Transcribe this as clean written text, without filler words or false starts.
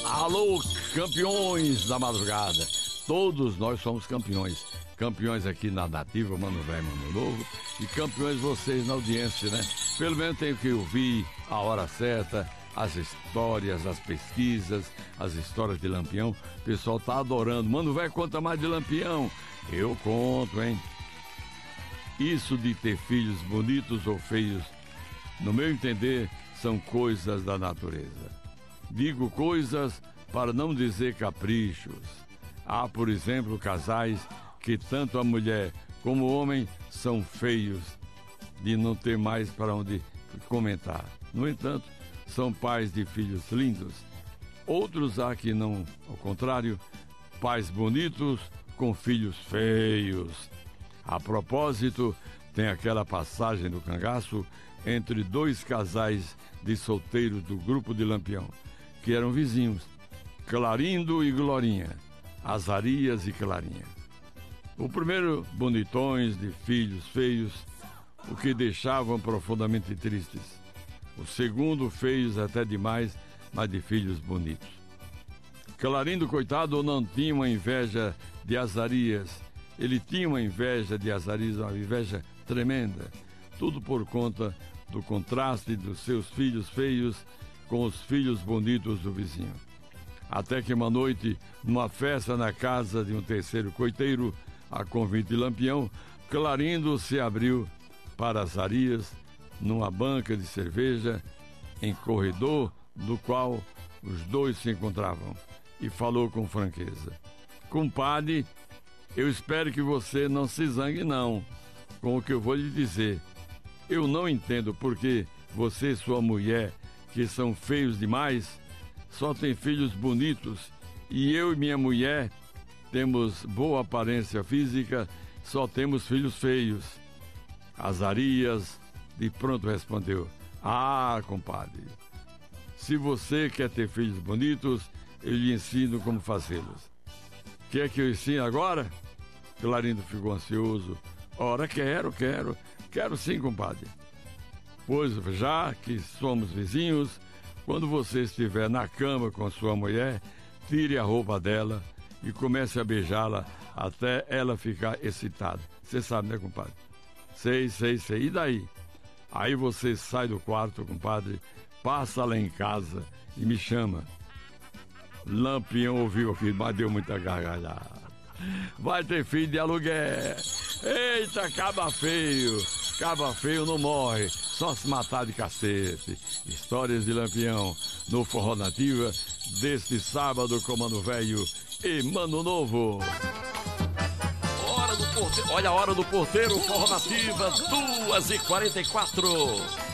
Alô, campeões da madrugada. Todos nós somos campeões. Campeões aqui na Nativa, Mano Velho, Mano Novo. E campeões vocês na audiência, né? Pelo menos tenho que ouvir a hora certa, as histórias, as pesquisas, as histórias de Lampião. O pessoal tá adorando. Mano Velho, conta mais de Lampião. Eu conto, hein? Isso de ter filhos bonitos ou feios, no meu entender, são coisas da natureza. Digo coisas para não dizer caprichos. Há, por exemplo, casais que tanto a mulher como o homem são feios, de não ter mais para onde comentar. No entanto, são pais de filhos lindos. Outros há que não, ao contrário, pais bonitos com filhos feios. A propósito, tem aquela passagem do cangaço entre dois casais de solteiros do grupo de Lampião, que eram vizinhos, Clarindo e Glorinha, Azarias e Clarinha. O primeiro, bonitões de filhos feios, o que deixavam profundamente tristes. O segundo, feios até demais, mas de filhos bonitos. Clarindo, coitado, não tinha uma inveja de Azarias. Ele tinha uma inveja de Azarias, uma inveja tremenda. Tudo por conta do contraste dos seus filhos feios com os filhos bonitos do vizinho. Até que uma noite, numa festa na casa de um terceiro coiteiro, a convite de Lampião, Clarindo se abriu para Azarias numa banca de cerveja em corredor do qual os dois se encontravam e falou com franqueza: "Compadre, eu espero que você não se zangue não com o que eu vou lhe dizer. Eu não entendo porque você e sua mulher, que são feios demais, só tem filhos bonitos, e eu e minha mulher temos boa aparência física, só temos filhos feios." Azarias de pronto respondeu: "Ah, compadre, se você quer ter filhos bonitos, eu lhe ensino como fazê-los." "Quer que eu ensine agora?" Clarindo ficou ansioso. "Ora, quero sim, compadre." "Pois já que somos vizinhos, quando você estiver na cama com sua mulher, tire a roupa dela e comece a beijá-la até ela ficar excitada. Você sabe, né, compadre?" Sei. "E daí?" "Aí você sai do quarto, compadre, passa lá em casa e me chama." Lampião ouviu aquilo, mas deu muita gargalhada. Vai ter filho de aluguel. Eita, caba feio não morre, só se matar de cacete. Histórias de Lampião no Forró Nativa deste sábado com Mano Velho e Mano Novo. Olha a hora do porteiro, Forró Nativa, 2h44.